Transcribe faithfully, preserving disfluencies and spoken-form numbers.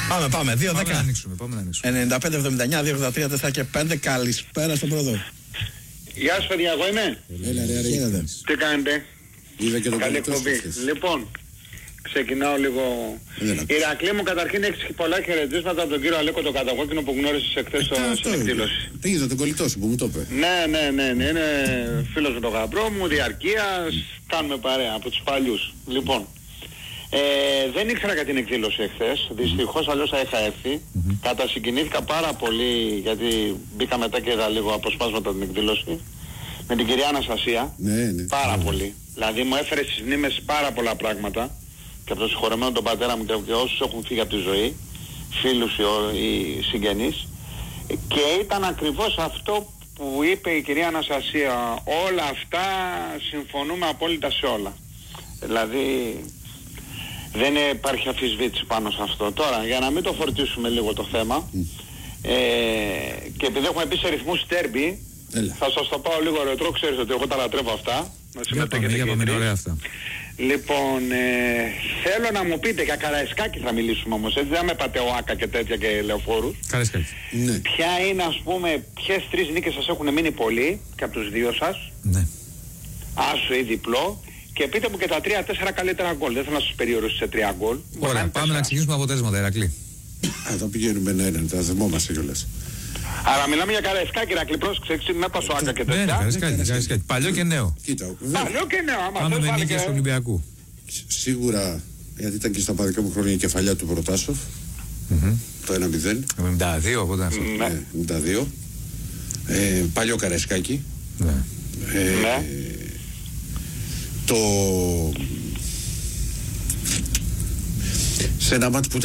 Πάμε, πάμε. δύο δέκα. Πάμε να ανοίξουμε. Πάμε να ανοίξουμε. ενενήντα πέντε εβδομήντα εννιά δύο ογδόντα τρία τέσσερα και πέντε. Καλησπέρα στον πρόεδρο. Γεια σας παιδιά, εγώ είμαι. Έλα ρε, ρε, Γίνεται. Τι κάνετε? είδα και τον Καλή κολλητό εκπομπή. σου. Λοιπόν, ξεκινάω λίγο. Δεν Ηρακλή μου, καταρχήν έχεις πολλά χαιρετίσματα από τον κύριο Αλέκο το Καταγόκκινο που γνώρισες εχθές στο- Αυτό στην είδα. εκδήλωση. Τι είδα τον κολλητό σου που μου το είπε. Ναι, ναι, ναι, ναι, είναι φίλος με τον γαμπρό μου, διαρκείας, κάνουμε παρέα από τους παλιούς. Λοιπόν, ε, δεν ήξερα για την εκδήλωση εχθές, δυστυχώς αλλιώς θα είχα έρθει. Mm-hmm. Κατασυγκινήθηκα πάρα πολύ γιατί μπήκα μετά και είδα λίγο αποσπάσματα την εκδήλωση με την κυρία Αναστασία. Ναι, ναι. Πάρα πολύ. Δηλαδή μου έφερε στις μνήμες πάρα πολλά πράγματα και από το συγχωρεμένο τον πατέρα μου και όσους έχουν φύγει από τη ζωή, φίλους ή, ή συγγενείς, και ήταν ακριβώς αυτό που είπε η κυρία Αναστασία. Όλα αυτά συμφωνούμε απόλυτα σε όλα. Δηλαδή δεν υπάρχει αμφισβήτηση πάνω σε αυτό. Τώρα, για να μην το φορτίσουμε λίγο το θέμα, ε, και επειδή έχουμε πει σε ρυθμούς τέρμπι, Έλα. θα σας το πάω λίγο ρετρό, ξέρεις ότι εγώ τα λατρεύω αυτά. Να Για πάμε, για πάμε, είναι ωραία αυτά. Λοιπόν, ε, θέλω να μου πείτε για Καραϊσκάκη θα μιλήσουμε όμως, έτσι δεν με πατεωάκα και τέτοια και λεωφόρους. Καραϊσκάκη. Ναι. Ποια είναι, ας πούμε, ποιες τρεις νίκες σας έχουν μείνει πολύ και από τους δύο σας, Ναι. άσο ή διπλό, και πείτε μου και τα τρία τέσσερα καλύτερα γκολ. Δεν θέλω να σας περιορίσω σε τρία γκολ. Ωραία, πάμε να ξεκινήσουμε από αποτέλεσματα, Ηρακλή. Α, θα πηγαίνουμε ένα-ένα, θα θυμόμαστε κιόλας. Άρα μιλάμε για Καραϊσκάκη, Ηρακλή, πρόσεξε, έξι με τα σοάκα και Ναι, ναι, τέτοια. Καραϊσκάκη, Καραϊσκάκη. Παλιό και νέο. Κοίτα, βέβαια, Παλιό και νέο, άμα Πάμε θες με βάλε νίκες του και... Ολυμπιακού. σίγουρα, γιατί ήταν και στα παιδικά μου χρόνια η κεφαλιά του Προτάσοφ, το ένα μηδέν, εβδομήντα δύο, οπότε αυτό. Ναι, ε, εβδομήντα δύο. Ε, παλιό Καραϊσκάκη. Ναι. Ε, ναι. Το... σε ένα μάτς που